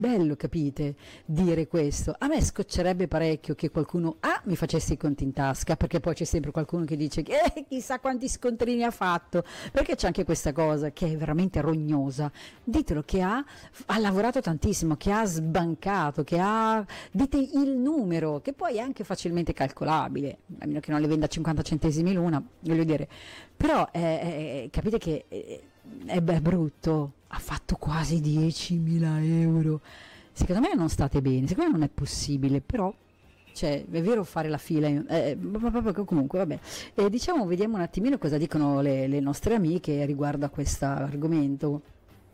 bello, capite, dire questo. A me scoccerebbe parecchio che qualcuno mi facesse i conti in tasca, perché poi c'è sempre qualcuno che dice che chissà quanti scontrini ha fatto, perché c'è anche questa cosa che è veramente rognosa. Ditelo che ha lavorato tantissimo, che ha sbancato, dite il numero, che poi è anche facilmente calcolabile, a meno che non le venda a 50 centesimi l'una, voglio dire. Però capite che è brutto, ha fatto quasi 10.000 euro. Secondo me non state bene, secondo me non è possibile, però cioè, è vero fare la fila, comunque vabbè. Diciamo, vediamo un attimino cosa dicono le nostre amiche riguardo a questo argomento.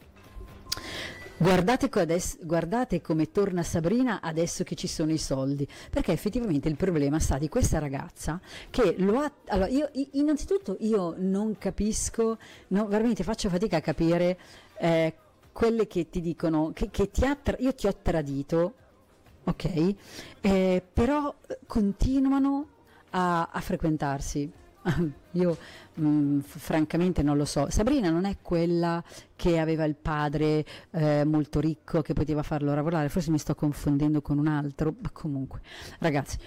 Guardate come torna Sabrina adesso che ci sono i soldi, perché effettivamente il problema sta di questa ragazza che lo ha. Allora, innanzitutto io non capisco, no, veramente faccio fatica a capire quelle che ti dicono che io ti ho tradito, ok? Però continuano a frequentarsi. Io francamente non lo so. Sabrina non è quella che aveva il padre molto ricco che poteva farlo lavorare, forse mi sto confondendo con un altro, ma comunque ragazzi,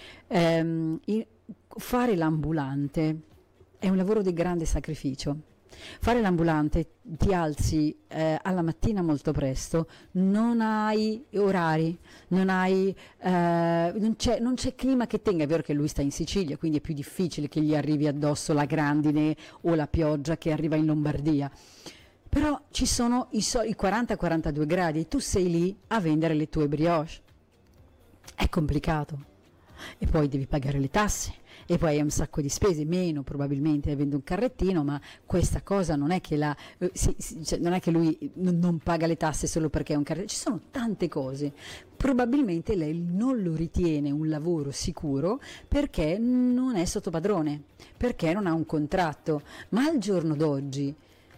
fare l'ambulante è un lavoro di grande sacrificio. Fare l'ambulante, ti alzi alla mattina molto presto, non hai orari, non c'è clima che tenga. È vero che lui sta in Sicilia, quindi è più difficile che gli arrivi addosso la grandine o la pioggia che arriva in Lombardia, però ci sono i 40-42 gradi e tu sei lì a vendere le tue brioche. È complicato. E poi devi pagare le tasse e poi hai un sacco di spese, meno probabilmente avendo un carrettino, ma questa cosa non è che non è che lui non paga le tasse solo perché è un carrettino, ci sono tante cose. Probabilmente lei non lo ritiene un lavoro sicuro perché non è sotto padrone, perché non ha un contratto, ma al giorno d'oggi,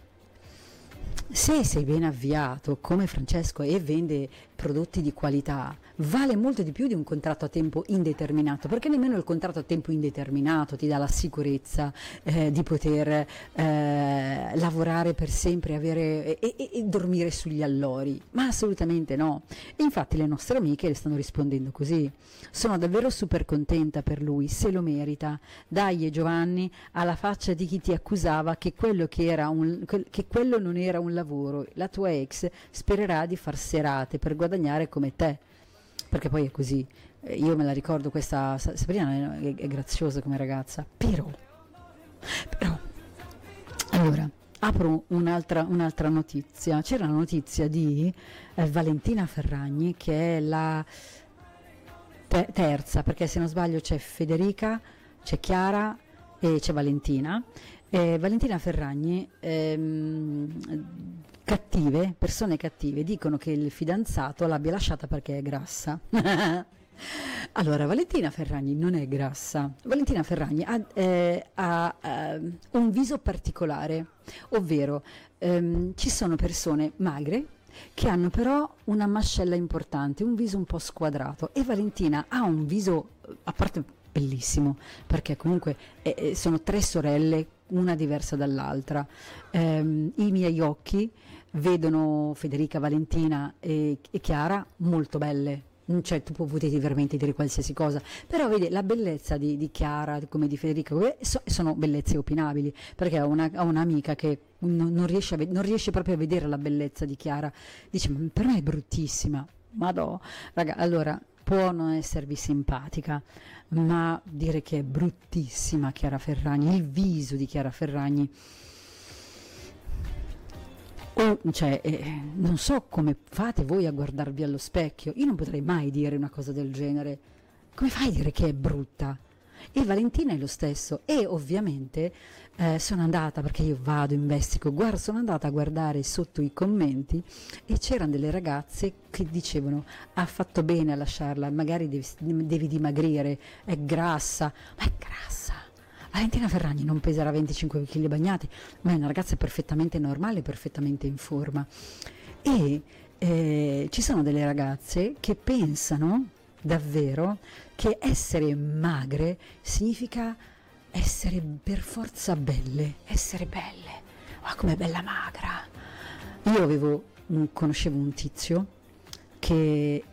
se sei ben avviato come Francesco e vende prodotti di qualità, vale molto di più di un contratto a tempo indeterminato, perché nemmeno il contratto a tempo indeterminato ti dà la sicurezza di poter lavorare per sempre e dormire sugli allori, ma assolutamente no. E infatti le nostre amiche le stanno rispondendo così: sono davvero super contenta per lui, se lo merita, dai Giovanni, alla faccia di chi ti accusava che quello non era un lavoro, la tua ex spererà di far serate per guadagnare come te. Perché poi è così, io me la ricordo, questa Sabrina è graziosa come ragazza, però allora apro un'altra notizia. C'era la notizia di Valentina Ferragni, che è la terza, perché se non sbaglio c'è Federica, c'è Chiara e c'è Valentina. Valentina Ferragni, persone cattive dicono che il fidanzato l'abbia lasciata perché è grassa. Allora, Valentina Ferragni non è grassa. Valentina Ferragni ha un viso particolare, ovvero ci sono persone magre che hanno però una mascella importante, un viso un po' squadrato, e Valentina ha un viso, a parte bellissimo, perché comunque sono tre sorelle, una diversa dall'altra. I miei occhi vedono Federica, Valentina e Chiara molto belle. Cioè, tu potevi veramente dire qualsiasi cosa, però vedi, la bellezza di Chiara come di Federica sono bellezze opinabili, perché ho un'amica che non riesce proprio a vedere la bellezza di Chiara, dice: ma per me è bruttissima. Madò, raga, allora può non esservi simpatica, ma dire che è bruttissima Chiara Ferragni, il viso di Chiara Ferragni, non so come fate voi a guardarvi allo specchio. Io non potrei mai dire una cosa del genere. Come fai a dire che è brutta? E Valentina è lo stesso. E ovviamente sono andata, perché io vado, investigo, sono andata a guardare sotto i commenti e c'erano delle ragazze che dicevano: ha fatto bene a lasciarla, magari devi dimagrire, è grassa. Ma è grassa. Valentina Ferragni non peserà 25 kg bagnati, ma è una ragazza perfettamente normale, perfettamente in forma. E ci sono delle ragazze che pensano davvero che essere magre significa essere per forza belle, essere belle. Ma com'è bella magra! Io conoscevo un tizio che